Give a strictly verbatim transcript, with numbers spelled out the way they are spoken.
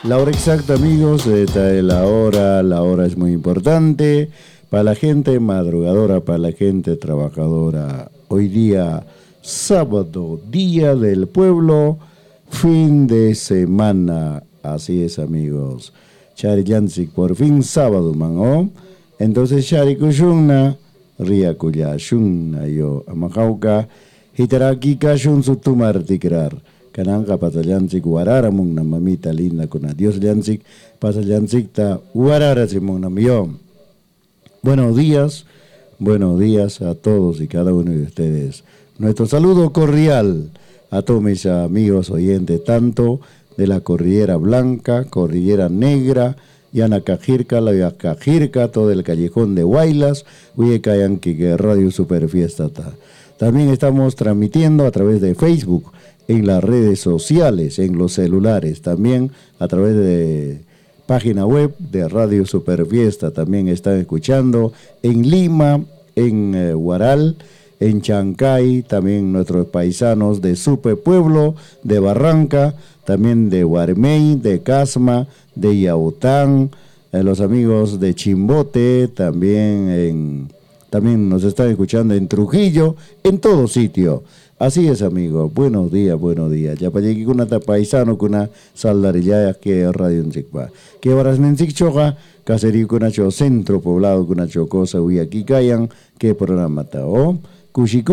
La hora exacta, amigos, esta es la hora, la hora es muy importante para la gente madrugadora, para la gente trabajadora. Hoy día, sábado, Día del Pueblo, fin de semana. Así es, amigos. Chari Yansik, por fin sábado, man, ¿oh? Entonces, Chari Kushunna, Ria Kuya Shunna, yo, Amajauka, Hitaraki Kashun Sutumar Tikrar. Kananga pasa Yansik Warara Mungna mamita linda con adiós Yansik pasa Yansik ta Warara Simona mío. Buenos días, buenos días a todos y cada uno de ustedes. Nuestro saludo cordial a todos mis amigos oyentes, tanto de la Cordillera Blanca, Cordillera Negra, Yanacajirca, la Yacajirca, todo el callejón de Huaylas, Huyecayanqui, que Radio Super Fiesta. También estamos transmitiendo a través de Facebook, en las redes sociales, en los celulares, también a través de página web de Radio Super Fiesta, también están escuchando en Lima, en eh, Huaral, en Chancay, también nuestros paisanos de Supe Pueblo, de Barranca, también de Guarmey, de Casma, de Yaután, eh, los amigos de Chimbote, también en, también nos están escuchando en Trujillo, en todo sitio. Así es, amigo. Buenos días, buenos días. Ya para llegar con una paisano, con una saldarilla que radio en Zikpa. Que horas en Zikchoga, caserío con centro poblado con una chocosa, uy aquí cayan, que programa ta, oh. Cuchico